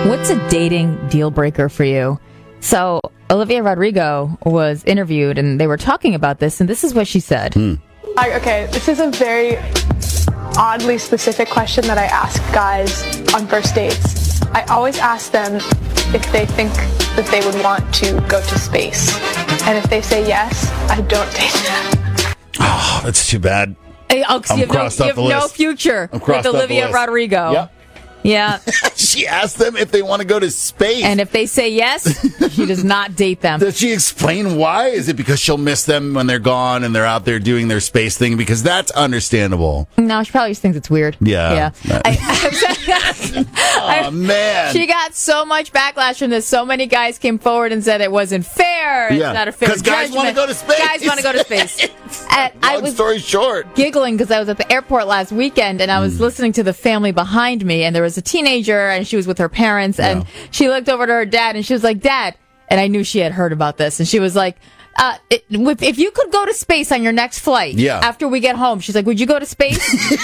What's a dating deal breaker for you? So, Olivia Rodrigo was interviewed, and they were talking about this, and this is what she said. Okay, this is a very oddly specific question that I ask guys on first dates. I always ask them if they think that they would want to go to space. And if they say yes, I don't date them. Oh, that's too bad. You have no future with Olivia Rodrigo. Yep. Yeah. She asked them if they want to go to space. And if they say yes, she does not date them. Does she explain why? Is it because she'll miss them when they're gone and they're out there doing their space thing? Because that's understandable. No, she probably just thinks it's weird. Yeah. Oh, man. She got so much backlash from this. So many guys came forward and said it wasn't fair. Yeah. It's not a fair judgment. Because guys want to go to space. Guys want to go to space. Long story short. Giggling because I was at the airport last weekend and I was listening to the family behind me, and there was a teenager and she was with her parents, and she looked over to her dad and she was like, "Dad," and I knew she had heard about this, and she was like, if you could go to space on your next flight after we get home, she's like, "Would you go to space?"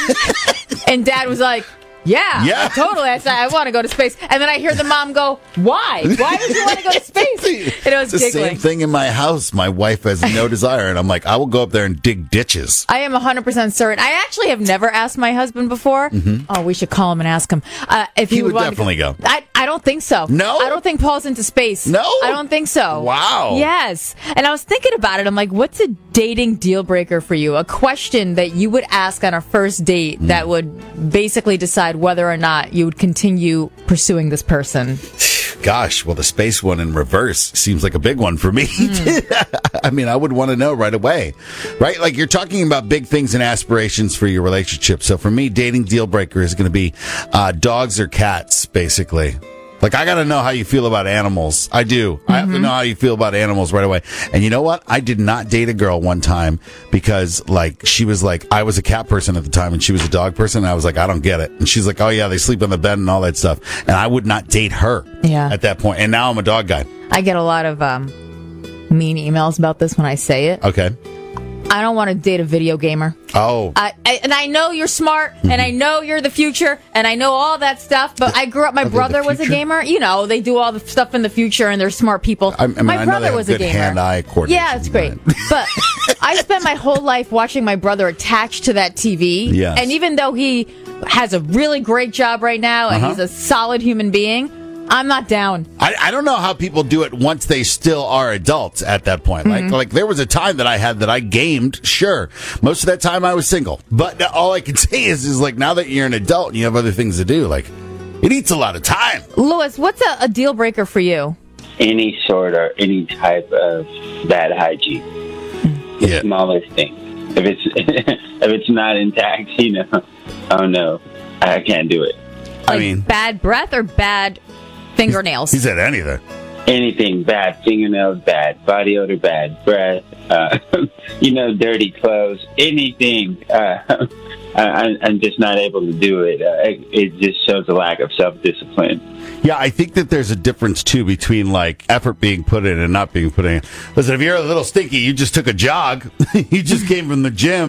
And Dad was like, Yeah, totally. I said, I want to go to space. And then I hear the mom go, why? Why would you want to go to space? And I was it's giggling. The same thing in my house. My wife has no desire. And I'm like, I will go up there and dig ditches. I am 100% certain. I actually have never asked my husband before. Mm-hmm. Oh, we should call him and ask him. If he would definitely go. I don't think so. No? I don't think Paul's into space. No? I don't think so. Wow. Yes. And I was thinking about it. I'm like, what's a dating deal breaker for you? A question that you would ask on a first date that would basically decide whether or not you would continue pursuing this person. Gosh, well, the space one in reverse seems like a big one for me. I mean, I would want to know right away, right? Like, you're talking about big things and aspirations for your relationship. So for me, dating deal breaker is going to be dogs or cats, basically. Like, I got to know how you feel about animals. I do. I have to know how you feel about animals right away. And you know what? I did not date a girl one time because, like, she was like, I was a cat person at the time and she was a dog person. And I was like, I don't get it. And she's like, oh, yeah, they sleep on the bed and all that stuff. And I would not date her at that point. And now I'm a dog guy. I get a lot of mean emails about this when I say it. Okay. I don't want to date a video gamer. Oh. And I know you're smart, and I know you're the future, and I know all that stuff, but I grew up, my brother was a gamer. You know, they do all the stuff in the future, and they're smart people. My brother was a gamer. Hand-eye coordination. Yeah, it's great. But I spent my whole life watching my brother attached to that TV. Yes. And even though he has a really great job right now, and he's a solid human being, I'm not down. I don't know how people do it once they still are adults at that point. Like there was a time that I had that I gamed, sure. Most of that time I was single. But all I can say is like, now that you're an adult and you have other things to do, like, it eats a lot of time. Lewis, what's a deal breaker for you? Any sort or any type of bad hygiene. The smallest thing. If it's not intact, oh no, I can't do it. Like, I mean, bad breath or bad fingernails? He said anything. Anything bad. Fingernails bad. Body odor bad. Breath. Dirty clothes. Anything. I'm just not able to do it. It just shows a lack of self-discipline. Yeah, I think that there's a difference, too, between, like, effort being put in and not being put in. Listen, if you're a little stinky, you just took a jog. You just came from the gym.